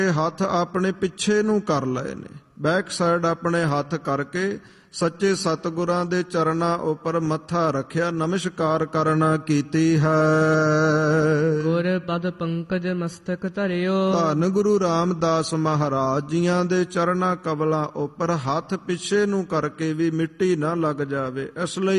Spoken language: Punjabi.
ਹੱਥ ਆਪਣੇ ਪਿੱਛੇ ਨੂੰ ਕਰ ਲਏ ਨੇ, ਬੈਕ ਸਾਈਡ ਆਪਣੇ ਹੱਥ ਕਰਕੇ ਸੱਚੇ ਸਤਿਗੁਰਾਂ ਦੇ ਚਰਨਾਂ ਉੱਪਰ ਮੱਥਾ ਰੱਖਿਆ, ਨਮਸਕਾਰ ਕਰਨਾ ਕੀਤੀ ਹੈ। ਗੁਰ ਪਦ ਪੰਕਜ ਮਸਤਕ ਧਰਿਓ, ਧੰਨ ਗੁਰੂ ਰਾਮਦਾਸ ਮਹਾਰਾਜ ਜੀਆਂ ਦੇ ਚਰਨਾਂ ਕਬਲਾਂ ਉੱਪਰ ਹੱਥ ਪਿੱਛੇ ਨੂੰ ਕਰਕੇ ਵੀ ਮਿੱਟੀ ਨਾ ਲੱਗ ਜਾਵੇ, ਇਸ ਲਈ